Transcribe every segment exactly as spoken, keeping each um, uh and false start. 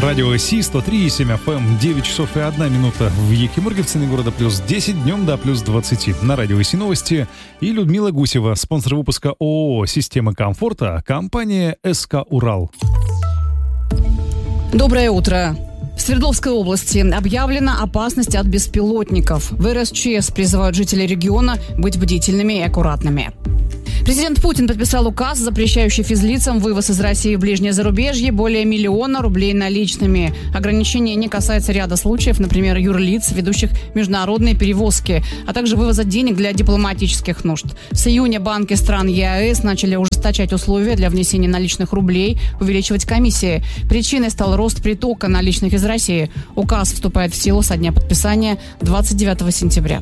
Радио Си, сто три и семь эф эм, девять часов и одна минута в Екатеринбурге, в центре города плюс десять, днем до плюс двадцать. На Радио Си новости и Людмила Гусева, спонсор выпуска ООО «Система комфорта», компания СК «Урал». Доброе утро. В Свердловской области объявлена опасность от беспилотников. В эр эс че эс призывают жителей региона быть бдительными и аккуратными. Президент Путин подписал указ, запрещающий физлицам вывоз из России в ближнее зарубежье более миллиона рублей наличными. Ограничение не касается ряда случаев, например, юрлиц, ведущих международные перевозки, а также вывоза денег для дипломатических нужд. С июня банки стран е а эс начали ужесточать условия для внесения наличных рублей, увеличивать комиссии. Причиной стал рост притока наличных из России. Указ вступает в силу со дня подписания двадцать девятого сентября.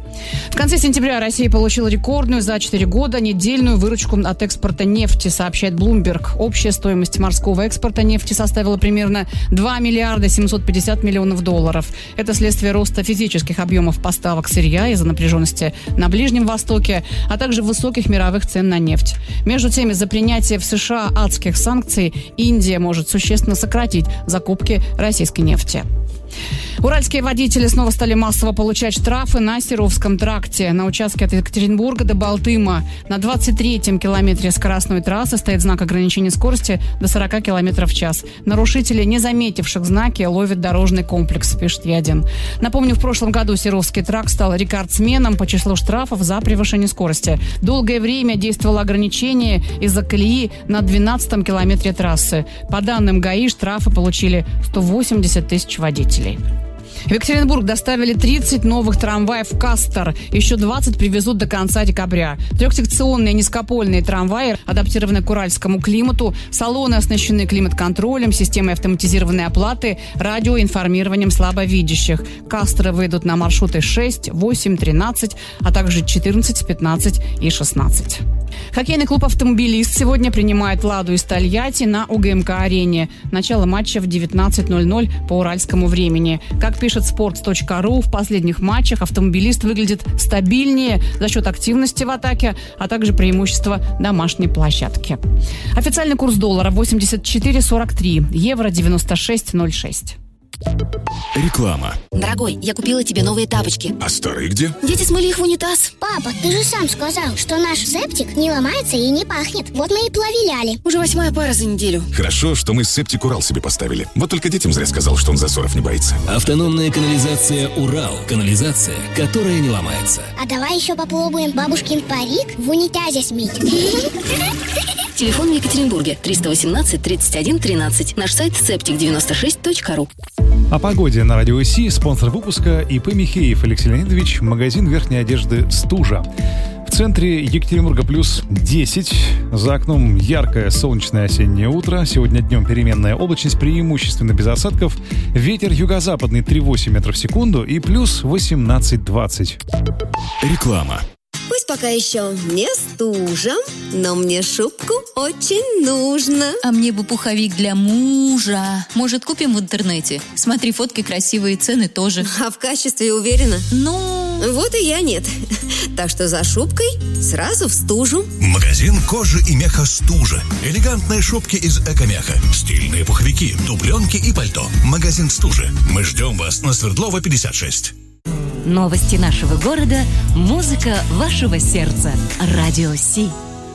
В конце сентября Россия получила рекордную за четыре года недельную выручку от экспорта нефти, сообщает Bloomberg. Общая стоимость морского экспорта нефти составила примерно два миллиарда семьсот пятьдесят миллионов долларов. Это следствие роста физических объемов поставок сырья из-за напряженности на Ближнем Востоке, а также высоких мировых цен на нефть. Между тем, из-за принятия в США адских санкций Индия может существенно сократить закупки российской нефти. Уральские водители снова стали массово получать штрафы на Серовском тракте. На участке от Екатеринбурга до Балтыма на двадцать третьем километре скоростной трассы стоит знак ограничения скорости до сорок километров в час. Нарушители, не заметивших знаки, ловят дорожный комплекс, пишет Ядин. Напомню, в прошлом году Серовский тракт стал рекордсменом по числу штрафов за превышение скорости. Долгое время действовало ограничение из-за колеи на двенадцатом километре трассы. По данным ГАИ, штрафы получили сто восемьдесят тысяч водителей. В Екатеринбург доставили тридцать новых трамваев «Кастор». Еще двадцать привезут до конца декабря. Трехсекционные низкопольные трамваи адаптированы к уральскому климату. Салоны оснащены климат-контролем, системой автоматизированной оплаты, радиоинформированием слабовидящих. «Касторы» выйдут на маршруты шесть, восемь, тринадцать, а также четырнадцать, пятнадцать и шестнадцать. Хоккейный клуб «Автомобилист» сегодня принимает «Ладу» из Тольятти на у гэ эм ка-арене. Начало матча в девятнадцать ноль ноль по уральскому времени. Как пишет спортс точка ру, в последних матчах «Автомобилист» выглядит стабильнее за счет активности в атаке, а также преимущества домашней площадки. Официальный курс доллара восемьдесят четыре сорок три, евро девяносто шесть ноль шесть. Реклама. Дорогой, я купила тебе новые тапочки. А старые где? Дети смыли их в унитаз. Папа, ты же сам сказал, что наш септик не ломается и не пахнет. Вот мы и проверяли. Уже восьмая пара за неделю. Хорошо, что мы септик Урал себе поставили. Вот только детям зря сказал, что он засоров не боится. Автономная канализация Урал. Канализация, которая не ломается. А давай еще попробуем бабушкин парик в унитазе смыть. Телефон в Екатеринбурге триста восемнадцать тридцать один тринадцать. Наш сайт септик девяносто шесть точка ру. О погоде на Радио Си, спонсор выпуска ИП Михеев Алексей Леонидович, магазин верхней одежды «Стужа». В центре Екатеринбурга плюс десять. За окном яркое солнечное осеннее утро. Сегодня днем переменная облачность, преимущественно без осадков. Ветер юго-западный три целых восемь метров в секунду и плюс восемнадцать двадцать. Реклама. Пусть пока еще не стужа, но мне шубку очень нужно. А мне бы пуховик для мужа. Может, купим в интернете? Смотри, фотки красивые, цены тоже. А в качестве уверена? Ну... Вот и я нет. Так что за шубкой сразу в стужу. Магазин кожи и меха «Стужа». Элегантные шубки из эко-меха, стильные пуховики, дубленки и пальто. Магазин «Стужа». Мы ждем вас на Свердлова пятьдесят шесть. Новости нашего города, музыка вашего сердца. Радио Си.